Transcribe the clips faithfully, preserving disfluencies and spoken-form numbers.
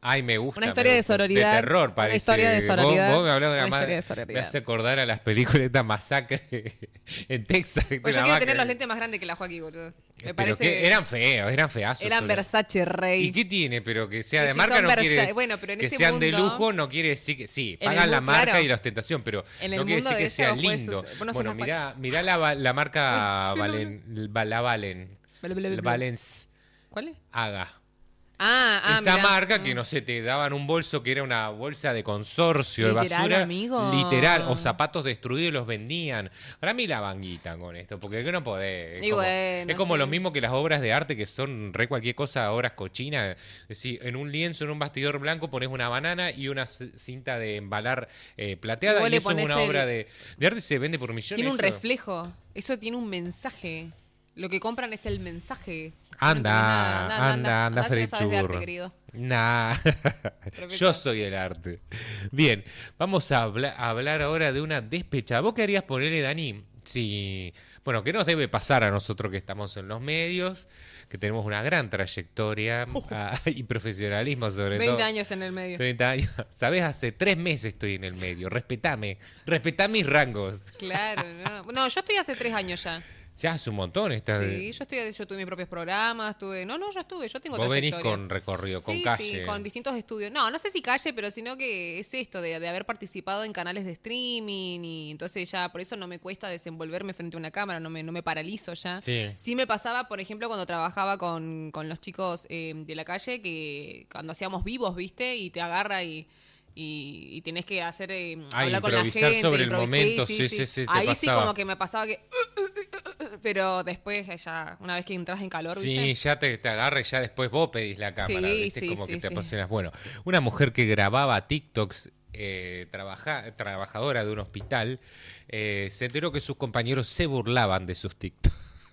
Ay, me gusta. Una historia me de gusta. sororidad. De terror, parece. Una historia de sororidad. Vos, vos me hablás de una, una madre. historia de sororidad. Me hace acordar a las películas de esta masacre en Texas. Pues yo quiero tener los lentes más grandes que la Joaquín, boludo. Me Pero parece. que eran feos, eran feazos. Eran solo. Versace Rey. ¿Y qué tiene? Pero que sea Que de si marca son no Versa- quiere decir bueno, pero en que ese sean de mundo- lujo, no quiere decir que sí, En el pagan la mundo, marca claro. y la ostentación, pero En el no quiere mundo decir de que eso, sea vos podés lindo. usar- vos no sos Bueno, más mirá, mirá la, va- la marca Sí, no, Valen, la Valen, Bla, bla, bla, bla. Valens ¿Cuál es? Haga. Ah, ah, Esa mirá. marca que Mm. no sé, te daban un bolso que era una bolsa de consorcio de Literal, basura. amigo. Literal, o zapatos destruidos y los vendían. Para mí la vanguitan con esto, porque que no podés. Es Y como, bueno, es como sí. lo mismo que las obras de arte que son re cualquier cosa, obras cochinas. Es decir, en un lienzo, en un bastidor blanco pones una banana y una c- cinta de embalar eh, plateada Y vos y, le eso es pones una el- obra de, de arte y se vende por millones. Tiene un eso. reflejo. Eso tiene un mensaje. Lo que compran es el mensaje. Anda, No entendés nada. anda, anda, anda, si no sabes de arte, Freichurro. querido. Nah, Profesor. yo soy el arte. Bien, vamos a, habla- a hablar ahora de una despechada. ¿Vos qué harías ponerle, Dani? Si, bueno, ¿qué nos debe pasar a nosotros que estamos en los medios? Que tenemos una gran trayectoria ah, y profesionalismo sobre todo. veinte años en el medio. treinta años. Sabés, hace tres meses estoy en el medio. Respetame, respetá mis rangos. Claro, no. No, yo estoy hace tres años ya. Ya hace un montón esta Sí, yo estoy, yo tuve mis propios programas, tuve, no, no, yo estuve, yo tengo Vos venís trayectoria. con recorrido, con Sí, calle. sí, con distintos estudios. No, no sé si calle, pero sino que es esto de, de haber participado en canales de streaming y entonces ya por eso no me cuesta desenvolverme frente a una cámara, no me, no me paralizo ya. Sí. me pasaba, por ejemplo, cuando trabajaba con, con los chicos eh, de la calle, que cuando hacíamos vivos, ¿viste? Y te agarra y... Y, y tenés que hacer eh, Ah, hablar con la improvisar gente sobre el improvis- momento, sí, sí, sí, te ahí sí pasaba. como que me pasaba que pero después ya una vez que entras en calor, Sí, ¿viste? ya te, te agarra y ya después vos pedís la cámara, Sí, ¿viste? sí, Como sí, que te sí. apasionas. Bueno, una mujer que grababa TikToks, eh, trabaja, trabajadora de un hospital, eh, se enteró que sus compañeros se burlaban de sus TikToks.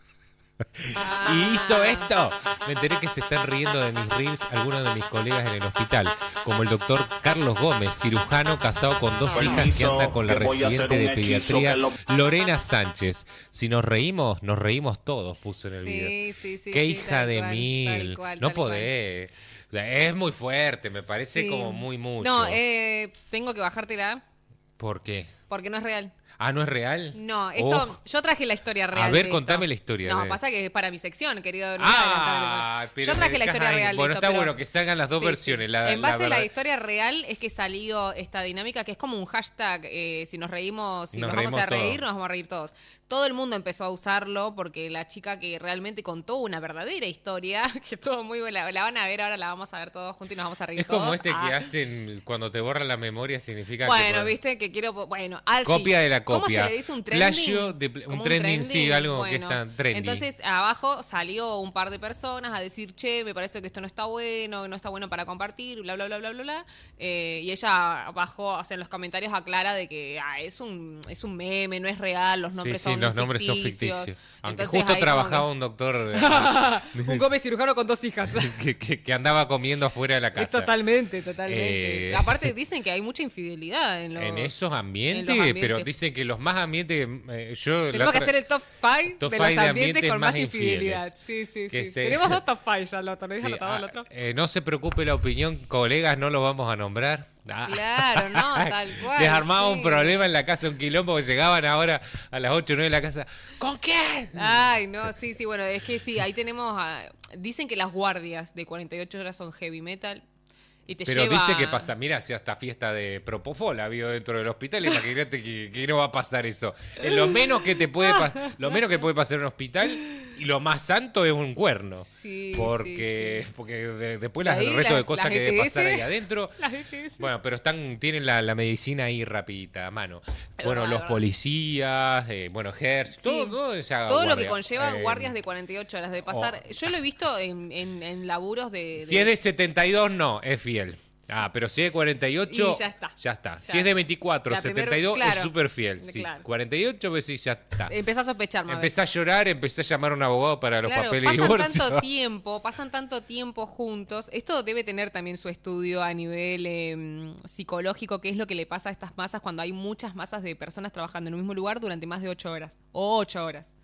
Ah. Y hizo esto. Me enteré que se están riendo de mis reels algunos de mis colegas en el hospital, como el doctor Carlos Gómez, cirujano casado con dos hijas que anda con la que voy a hacer residente un de hechizo pediatría que lo- Lorena Sánchez. Si nos reímos, nos reímos todos, puso en el video. Sí, sí, sí. Qué sí, hija tal de cual, mil. tal cual, No tal cual. podés. Es muy fuerte, me parece Sí. como muy mucho. No, eh, tengo que bajártela ¿Por qué? porque no es real. Ah, ¿no es real? No, esto, Oh. yo traje la historia real. A ver, de contame esto. la historia, No, de- pasa que es para mi sección, querido. No Ah, para- pero yo traje me la dejas historia ahí. real. de Bueno, esto, está pero- bueno que salgan las dos Sí, versiones. sí. La, en base a la verdad- historia real es que salió esta dinámica que es como un hashtag. eh, si nos reímos, si Nos nos, vamos a reímos reír, todos. nos vamos a reír todos. Todo el mundo empezó a usarlo porque la chica que realmente contó una verdadera historia, que estuvo muy buena, la van a ver ahora, la vamos a ver todos juntos y nos vamos a reír Es como todos. este Ah. que hacen cuando te borra la memoria, significa Bueno, que... viste que quiero. Bueno, ah, sí. Copia de la copia. ¿Cómo se le dice un trending? Plagio de pl- un Como trending, sí, algo que está trendy. Entonces, abajo salió un par de personas a decir, che, me parece que esto no está bueno, no está bueno para compartir, bla, bla, bla, bla, bla, bla. Eh, y ella abajo, o sea, en los comentarios aclara de que ah, es un es un meme, no es real, los nombres sí, sí, son los nombres son ficticios. ficticios. Aunque Entonces, justo ahí trabajaba como un doctor que- un Gómez cirujano con dos hijas. que, que- que andaba comiendo afuera de la casa. Totalmente, totalmente. Eh, Aparte dicen que hay mucha infidelidad en los... En esos ambientes, en los ambientes. pero dicen que los más ambientes... eh, yo la Tenemos que otra- hacer el top cinco Top de five los de ambientes ambientes con más más infidelidad. infieles. Sí, sí, Que sí. se- Tenemos dos top cinco ya, lo ¿tenés Sí, anotado el ah, otro? eh, no se preocupe la opinión, colegas, no lo vamos a nombrar. Ah. Claro, no, tal cual, Les armaba sí. un problema en la casa, un quilombo, que llegaban ahora a las ocho o nueve de la casa. ¿Con quién? Ay, no, sí, sí, bueno, es que sí, ahí tenemos... a- dicen que las guardias de cuarenta y ocho horas son heavy metal y te Pero lleva... dice que pasa, mira, si hasta fiesta de Propofol ha habido dentro del hospital, imagínate que, que no va a pasar eso. Es lo menos que te puede pasar, lo menos que puede pasar en un hospital, y lo más santo es un cuerno. Sí, porque, sí, sí. porque de- después Y las, ahí el resto de las- cosas las que debe E T S, pasar ahí adentro. las E T S. Bueno, pero están, tienen la, la medicina ahí rapidita a mano. Es Bueno, verdad, los es verdad. policías, eh, bueno, Hertz, todo, Sí. todo esa Todo lo guardia. que conlleva Eh, guardias de cuarenta y ocho horas de pasar. Yo lo he visto en, en, en laburos de... de- Si es de setenta y dos, no, es fiel. Ah, pero si es de cuarenta y ocho, Y ya está. ya está. Ya. Si es de veinticuatro, La primer- setenta y dos, claro. es súper fiel. Sí, Claro. cuarenta y ocho, pues sí, ya está. Empezás a sospechar, Mabel. Empecé a llorar, empecé a llamar a un abogado para los Claro, papeles de pasan divorcio. tanto tiempo, pasan tanto tiempo juntos. Esto debe tener también su estudio a nivel eh, psicológico, qué es lo que le pasa a estas masas cuando hay muchas masas de personas trabajando en un mismo lugar durante más de ocho horas. O ocho horas.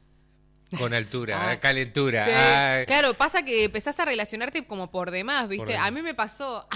Con altura, Ah. eh, calentura. Sí. Ay. Claro, pasa que empezás a relacionarte como por demás, ¿viste? Por demás. A mí me pasó,